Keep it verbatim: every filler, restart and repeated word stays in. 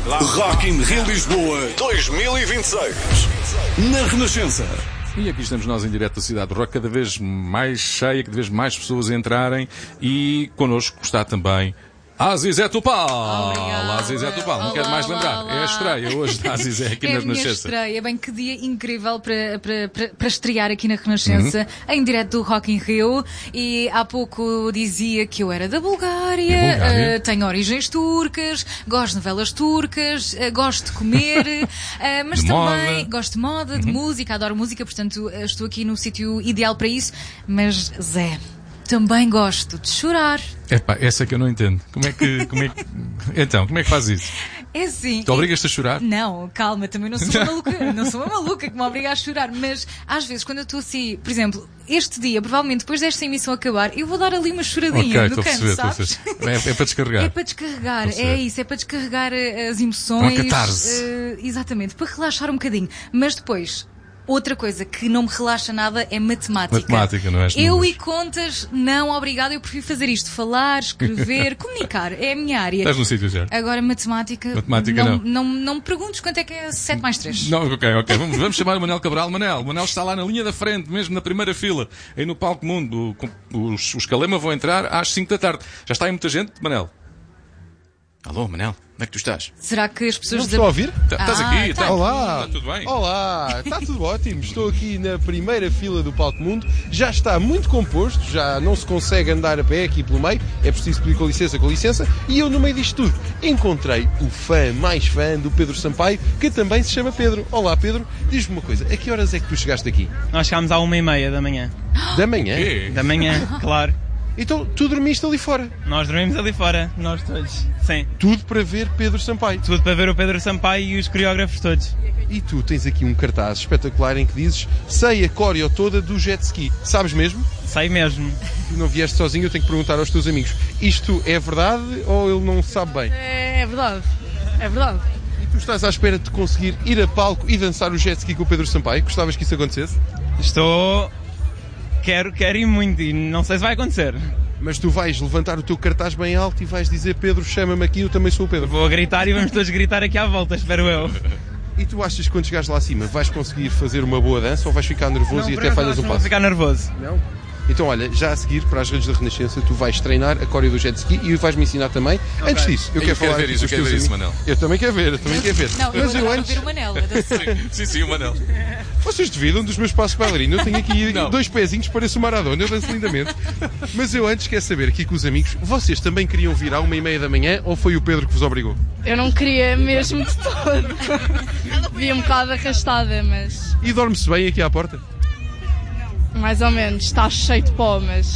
Rock in Rio Lisboa dois mil e vinte e seis. Na Renascença. E aqui estamos nós em direto da cidade do rock, cada vez mais cheia, cada vez mais pessoas a entrarem, e connosco está também a Zizé Topal. A Zizé Topal, não quero mais lembrar. Olá. É a estreia hoje da Zizé aqui é na a minha Renascença. Estreia, bem que dia incrível para, para, para, para estrear aqui na Renascença, uhum. em direto do Rock in Rio. E há pouco dizia que eu era da Bulgária, Bulgária. Uh, tenho origens turcas, gosto de novelas turcas, uh, gosto de comer, uh, mas de também moda. gosto de moda, uhum. de música, adoro música, portanto uh, estou aqui no sítio ideal para isso. Mas Zé, também gosto de chorar. Epá, essa é que eu não entendo. Como é que... Como é que... Então, como é que faz isso? É assim... Tu obrigas-te a chorar? Não, calma, também não sou uma maluca. Não sou uma maluca que me obriga a chorar. Mas, às vezes, quando eu estou assim... Por exemplo, este dia, provavelmente, depois desta emissão acabar, eu vou dar ali uma choradinha okay, no canto, perceber, sabes? É, é para descarregar. É para descarregar, é isso. É para descarregar as emoções. Uma catarse. Uh, exatamente, para relaxar um bocadinho. Mas depois... Outra coisa que não me relaxa nada é matemática. Matemática, não é? Eu e contas, não, obrigado, eu prefiro fazer isto. Falar, escrever, comunicar, é a minha área. Estás no sítio certo. Agora, matemática, matemática não, não. Não, não, não me perguntes quanto é que é sete mais três. Não, ok, ok. Vamos, vamos chamar o Manel Cabral. Manel, o Manel está lá na linha da frente, mesmo na primeira fila, aí no palco mundo. Os, os Calema vão entrar às cinco da tarde. Já está aí muita gente, Manel? Alô, Manel? Onde é que tu estás? Será que as pessoas... Não estou a ouvir? Tá, estás ah, aqui? tá Tá. Olá! Está tudo bem? Olá! Está tudo ótimo. Estou aqui na primeira fila do Palco Mundo. Já está muito composto, já não se consegue andar a pé aqui pelo meio. É preciso pedir com licença, com licença. E eu, no meio disto tudo, encontrei o fã mais fã do Pedro Sampaio, que também se chama Pedro. Olá, Pedro. Diz-me uma coisa. A que horas é que tu chegaste aqui? Nós chegámos à uma e meia da manhã. Da manhã? Quê? Da manhã, claro. Então, tu dormiste ali fora? Nós dormimos ali fora, nós todos. Sim. Tudo para ver Pedro Sampaio. Tudo para ver o Pedro Sampaio e os coreógrafos todos. E tu tens aqui um cartaz espetacular em que dizes: sei a coreo toda do jet ski. Sabes mesmo? Sei mesmo. Tu não vieste sozinho, eu tenho que perguntar aos teus amigos. Isto é verdade ou ele não sabe bem? É, é verdade. É verdade. E tu estás à espera de conseguir ir a palco e dançar o jet ski com o Pedro Sampaio? Gostavas que isso acontecesse? Estou... Quero, quero ir muito e não sei se vai acontecer. Mas tu vais levantar o teu cartaz bem alto e vais dizer: Pedro, chama-me aqui, eu também sou o Pedro. Vou gritar e vamos todos gritar aqui à volta, espero eu. E tu achas que quando chegares lá acima vais conseguir fazer uma boa dança ou vais ficar nervoso Não, e até falhas um não passo? vou ficar nervoso. Não? Então olha, já a seguir para as redes da Renascença tu vais treinar a coreo do jet ski e vais-me ensinar também. Okay. Antes disso, eu, eu quero quero falar ver isso, eu quero ver isso, Manel. Eu também quero ver, eu também quero ver. Não, Mas eu, eu eu antes... ver o Manel a dançar. Sim, sim, o Manel. Vocês duvidam dos meus passos bailarino? Eu tenho aqui Não. dois pezinhos, pareço o Maradona, eu danço lindamente. Mas eu antes quero saber aqui com os amigos, vocês também queriam vir à uma e meia da manhã ou foi o Pedro que vos obrigou? Eu não queria mesmo de todo. Vi um bocado arrastada, mas E dorme-se bem aqui à porta? mais ou menos. Está cheio de pó, mas